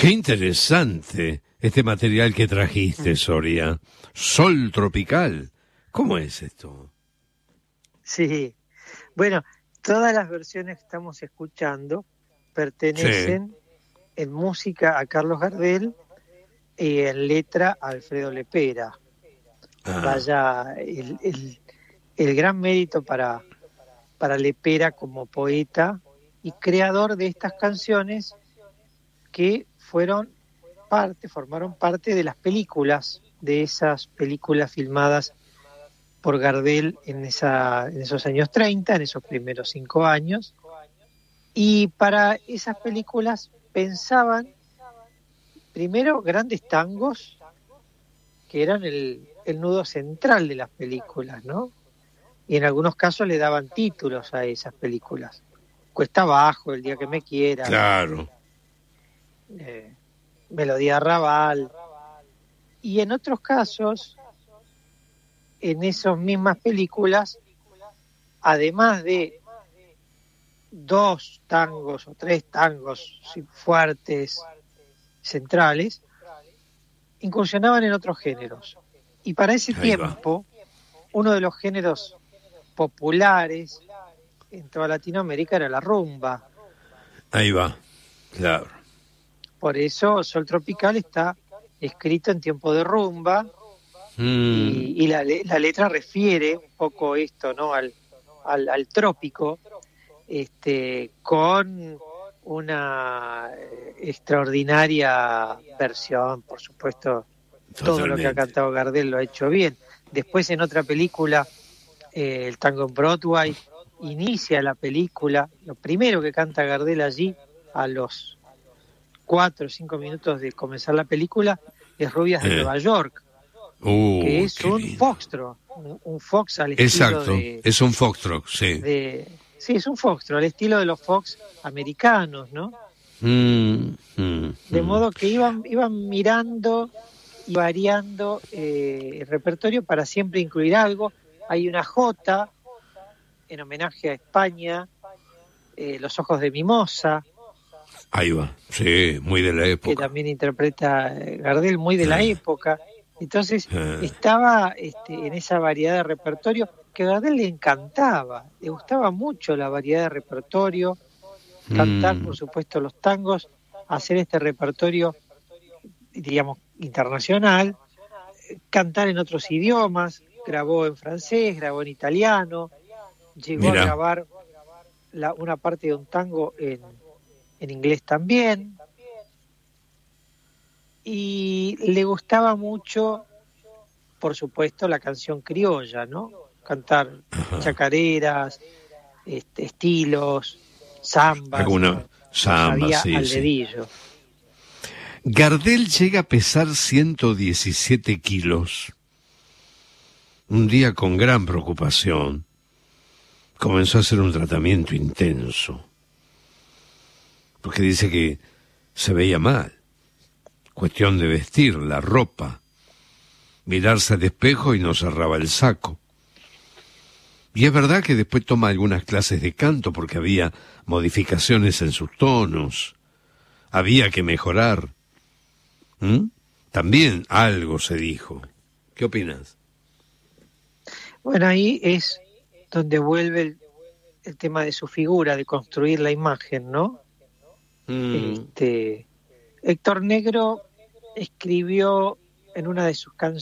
Qué interesante este material que trajiste, Soria. Sol tropical. ¿Cómo es esto? Sí, bueno, todas las versiones que estamos escuchando pertenecen en música a Carlos Gardel y en letra a Alfredo Lepera. Vaya, el gran mérito para Lepera como poeta y creador de estas canciones que formaron parte de las películas, de esas películas filmadas por Gardel en esos años 30, en esos primeros 5 años. Y para esas películas pensaban primero grandes tangos, que eran el nudo central de las películas, ¿no? Y en algunos casos le daban títulos a esas películas. Cuesta Abajo, El día que me quieras. Claro. Melodía Arrabal. Y en otros casos, en esas mismas películas, además de 2 tangos o 3 tangos fuertes, centrales, incursionaban en otros géneros. Y para ese tiempo, uno de los géneros populares en toda Latinoamérica era la rumba. Ahí va, claro. Por eso Sol Tropical está escrito en tiempo de rumba y la letra refiere un poco esto, ¿no? Al trópico, con una extraordinaria versión, por supuesto. Totalmente. Todo lo que ha cantado Gardel lo ha hecho bien. Después en otra película, El tango en Broadway, inicia la película, lo primero que canta Gardel allí, a los 4 o 5 minutos de comenzar la película, es Rubias de Nueva York, que es un foxtrot, un fox al estilo. Exacto, es un foxtrot, sí. Sí, es un foxtrot, al estilo de los fox americanos, ¿no? De modo que iban mirando y variando el repertorio para siempre incluir algo. Hay una jota en homenaje a España, Los ojos de Mimosa. Ahí va, sí, muy de la época. Que también interpreta Gardel, muy de la época. Entonces estaba en esa variedad de repertorio que a Gardel le encantaba, le gustaba mucho la variedad de repertorio, cantar, por supuesto, los tangos, hacer este repertorio, digamos, internacional, cantar en otros idiomas, grabó en francés, grabó en italiano, llegó a grabar una parte de un tango en inglés también, y le gustaba mucho, por supuesto, la canción criolla, ¿no? Cantar chacareras, estilos, zambas. Alguna zamba, sí, al dedillo. Gardel llega a pesar 117 kilos. Un día, con gran preocupación, comenzó a hacer un tratamiento intenso, porque dice que se veía mal. Cuestión de vestir, la ropa, mirarse al espejo y no cerraba el saco. Y es verdad que después toma algunas clases de canto porque había modificaciones en sus tonos, había que mejorar. También algo se dijo. ¿Qué opinas? Bueno, ahí es donde vuelve el tema de su figura, de construir la imagen, ¿no? Héctor Negro escribió en una de sus canciones